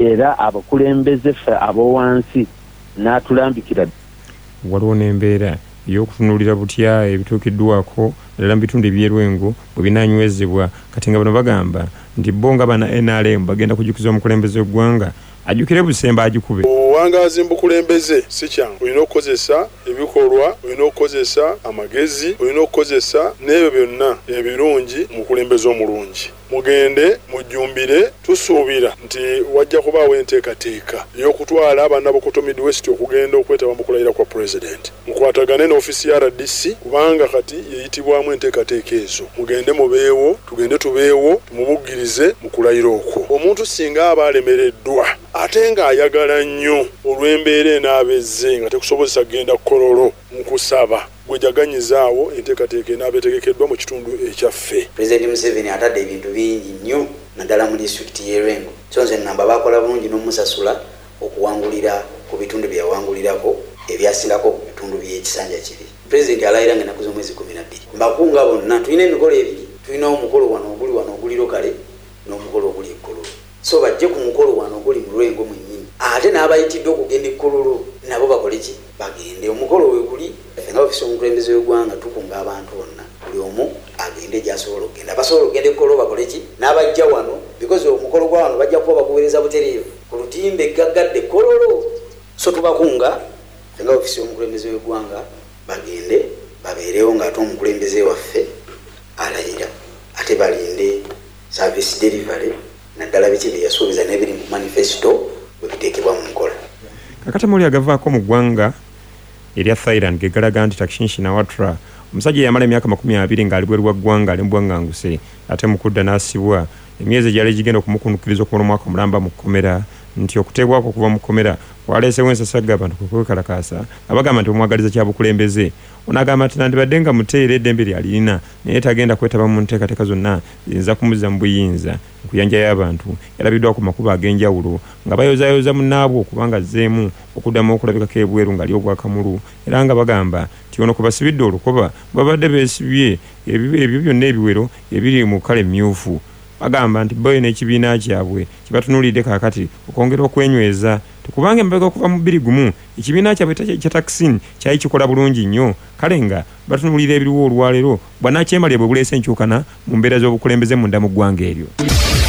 era abakulembeze ffe ab'owansi n'atulambikira. Waliwo n'embeera y'okutunuulira butya ebituukiddwako ddala mu bitundu eby'Erwengo bwe binanywezebwa kati nga bano bagamba nti bo nga bana NRM bagenda kujjukiza omukulembeze w'eggwanga ajjukire busemba agikube. Obuwangaazi mu bukulembeze si kyangu. Olina okukozesa ebikolwa, olina okukozesa amagezi, olina okukozesa n'ebyo byonna ebirungi mu bukulembeze omulungi. Mugende mujjumbire, tusuubira nti wajja kubaawo enteekateeka ey'okutwala abaana b'Okoto Midwest okugenda okwetaba mu kulayira kwa President. Mukwatagane n'ofiisi ya RDC kubanga kati yeyitibwamu enteekateeka ezo. Mugende mubeewo, tugende tubeewo, tumubuggirize mu kulayira okwo. Omuntu singa aba alemereddwa ate ng'ayagala nnyo olw'embeera enaabezze nga tekusobozesa kugenda Kololo mu kusaba gwejaganyizaawo enteekateeka enaaba etegekeddwa mu kitundu ekyaffe. President Museveni atadde ebintu bingi nnyo naddala mu disitulikiti y'Erwengo. So nze nnamba bakola bulungi n'omusasula okuwangulira ku bitundu bye yawangulirako ebyasingako ku bitundu by'ekisanja kiri. Pulezidenti alayira ng'ennaku z'omwezi 12. Mbakunga bonna tulina emikolo ebiri. Tulina omukolo wano oguli lokale n'omukolo oguli e Kololo. So bajje ku mukolo wano oguli mu Lwengo mwennyini. Ate n'abayitiddwa okugenda e Kololo nabo bakole ki? Bagende. Omukolo we guli nga ofiisi omukulembeze w'eggwanga tukunga abantu bonna. Buli omu agende gy'asobola okugenda. Abasobola okugenda e Kololo bakole ki? N'abajja wano because omukolo gwa wano bajja kuba bakuweereza butereevu ku lutimbe gaggadde Kololo. So tubakunga nga ofiisi omukulembeze w'eggwanga bagende babeerewo ng'ate omukulembeze waffe alayira ate balinde service delivery naddala biki bye yasuubiza n'ebiri mu manifesto bwe biteekebwa mu nkola. Kakati muli agavaako mu ggwanga erya Thailand ge galaga nti Takshin Shinawatra omusajja yamala emyaka 20 ng'ali bweru wa ggwanga ali mbwanganguse ate mu kudda n'asibwa emyezi gyali gigenda okumukunukiriza okubona omwaka omulamba mu kkomera nti okuteebwako okuva mu kkomera kwaleesewo ensasagga abantu kwekalakaasa abagamba nti omwagaliza kya bukulembeze ono agamba nti nandibadde nga muteera eddembe lyalina naye tagenda kwetaba mu nteekateeka zonna ziyinza kumuzza mu buyinza nkuyanja y'abantu yalabiddwa ku makubo ag'enjawulo nga bayozaayoza munnaabwe okubanga azzeemu okuddamu okulabikako ebweru ng'ali obwakamulu era nga bagamba nti ono kwe basibidde olukoba babadde beesibye ebyo byonna ebiwero ebiri mu kale mmyufu. Bagamba nti boyo n'ekibiina kyabwe kibatunuulidde kaakati okwongera okwenyweza tekubanga emabega okuva mu 2001 ekibiina kyabwe kya Taksin kyali kikola bulungi nnyo kale nga batunuulira ebiriwo olwaleero bw'anaakyemalira bwe buleese enkyukana mu mbeera z'obukulembeze munda mu ggwanga eryo.